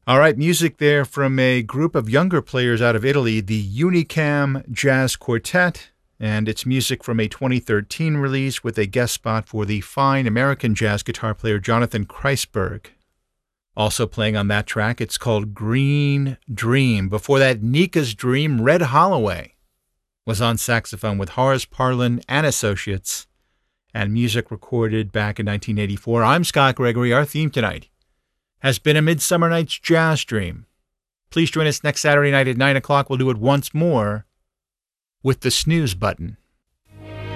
All right, music there from a group of younger players out of Italy, the Unicam Jazz Quartet, and it's music from a 2013 release with a guest spot for the fine American jazz guitar player Jonathan Kreisberg. Also playing on that track, it's called Green Dream. Before that, Nika's Dream, Red Holloway was on saxophone with Horace Parlin and Associates, and music recorded back in 1984. I'm Scott Gregory. Our theme tonight has been A Midsummer Night's Jazz Dream. Please join us next Saturday night at 9 o'clock. We'll do it once more with the snooze button.